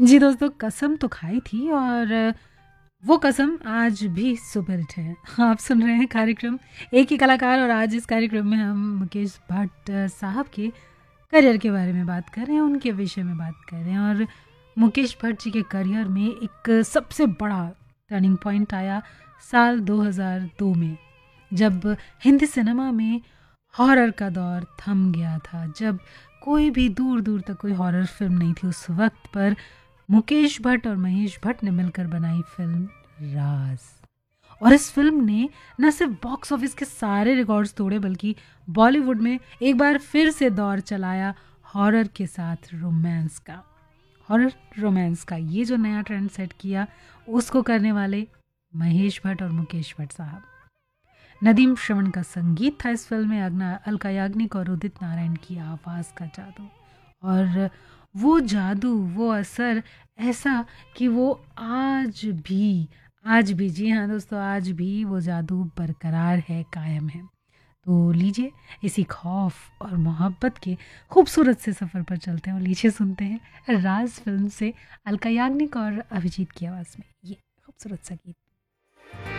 जी दोस्तों, कसम तो खाई थी और वो कसम आज भी सुपरहिट है। आप सुन रहे हैं कार्यक्रम एक ही कलाकार और आज इस कार्यक्रम में हम मुकेश भट्ट साहब के करियर के बारे में बात कर रहे हैं, उनके विषय में बात कर रहे हैं। और मुकेश भट्ट जी के करियर में एक सबसे बड़ा टर्निंग पॉइंट आया साल 2002 में, जब हिंदी सिनेमा में हॉरर का दौर थम गया था। जब कोई भी दूर दूर तक कोई हॉरर फिल्म नहीं थी उस वक्त पर, मुकेश भट्ट और महेश भट्ट ने मिलकर बनाई फिल्म राज। और इस फिल्म ने न सिर्फ बॉक्स ऑफिस के सारे रिकॉर्ड्स तोड़े, बल्कि बॉलीवुड में एक बार फिर से दौर चलाया हॉरर के साथ रोमांस का। हॉरर रोमांस का ये जो नया ट्रेंड सेट किया, उसको करने वाले महेश भट्ट और मुकेश भट्ट साहब। नदीम श्रवण का संगीत था इस फिल्म में, अलका याग्निक और उदित नारायण की आवाज़ का जादू। और वो जादू, वो असर ऐसा कि वो आज भी जी हाँ दोस्तों, आज भी वो जादू बरकरार है, कायम है। तो लीजिए इसी खौफ और मोहब्बत के खूबसूरत से सफ़र पर चलते हैं और लीजिए सुनते हैं राज फिल्म से अलका याग्निक और अभिजीत की आवाज़ में ये खूबसूरत सा गीत।